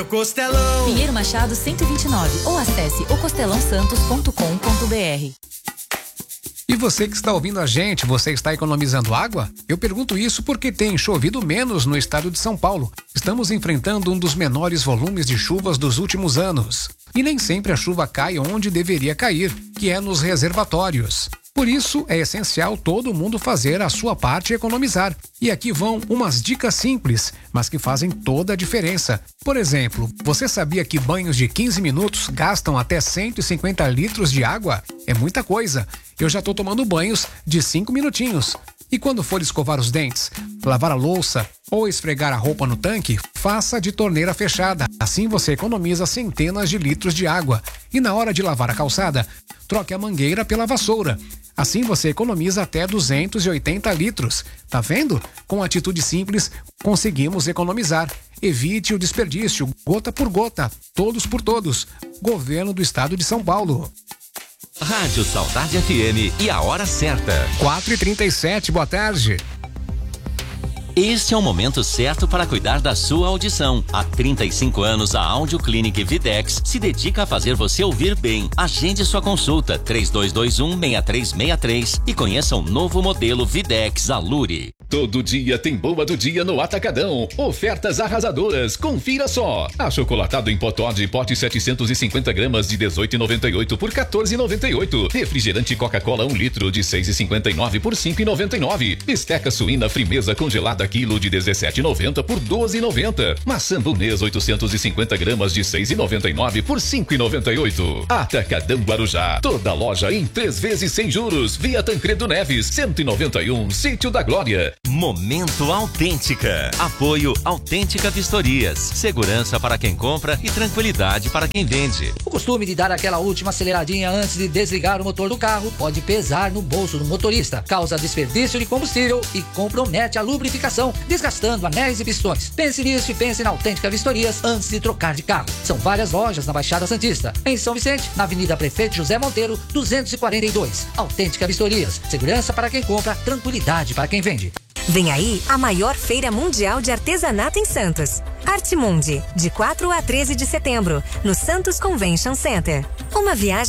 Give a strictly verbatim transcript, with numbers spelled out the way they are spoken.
Costelão. Pinheiro Machado cento e vinte e nove ou acesse o costelão santos ponto com ponto br. E você que está ouvindo a gente, você está economizando água? Eu pergunto isso porque tem chovido menos no estado de São Paulo. Estamos enfrentando um dos menores volumes de chuvas dos últimos anos. E nem sempre a chuva cai onde deveria cair, que é nos reservatórios. Por isso, é essencial todo mundo fazer a sua parte e economizar. E aqui vão umas dicas simples, mas que fazem toda a diferença. Por exemplo, você sabia que banhos de quinze minutos gastam até cento e cinquenta litros de água? É muita coisa. Eu já estou tomando banhos de cinco minutinhos. E quando for escovar os dentes, lavar a louça ou esfregar a roupa no tanque, faça de torneira fechada. Assim você economiza centenas de litros de água. E na hora de lavar a calçada, troque a mangueira pela vassoura. Assim você economiza até duzentos e oitenta litros. Tá vendo? Com atitude simples, conseguimos economizar. Evite o desperdício, gota por gota, todos por todos. Governo do Estado de São Paulo. Rádio Saudade F M e a hora certa. quatro e trinta e sete, boa tarde. Este é o momento certo para cuidar da sua audição. Há trinta e cinco anos, a Audio Clinic Videx se dedica a fazer você ouvir bem. Agende sua consulta três dois dois um, seis três seis três e conheça o novo modelo Videx Alure. Todo dia tem boa do dia no Atacadão. Ofertas arrasadoras. Confira só. Achocolatado em pó Toddy, pote setecentos e cinquenta gramas de dezoito e noventa e oito por quatorze e noventa e oito. Refrigerante Coca-Cola um litro de seis e cinquenta e nove por cinco e noventa e nove. Bisteca suína frimeza congelada quilo de dezessete e noventa por doze e noventa. Maçã Bunês oitocentos e cinquenta gramas de seis e noventa e nove por cinco e noventa e oito. Atacadão Guarujá. Toda loja em três vezes sem juros. Via Tancredo Neves cento e noventa e um, Sítio da Glória. Momento Autêntica. Apoio Autêntica Vistorias. Segurança para quem compra e tranquilidade para quem vende. O costume de dar aquela última aceleradinha antes de desligar o motor do carro pode pesar no bolso do motorista, causa desperdício de combustível e compromete a lubrificação, desgastando anéis e pistões. Pense nisso e pense na Autêntica Vistorias antes de trocar de carro. São várias lojas na Baixada Santista. Em São Vicente, na Avenida Prefeito José Monteiro, duzentos e quarenta e dois. Autêntica Vistorias. Segurança para quem compra, tranquilidade para quem vende. Vem aí a maior feira mundial de artesanato em Santos. Artmundi, de quatro a treze de setembro, no Santos Convention Center. Uma viagem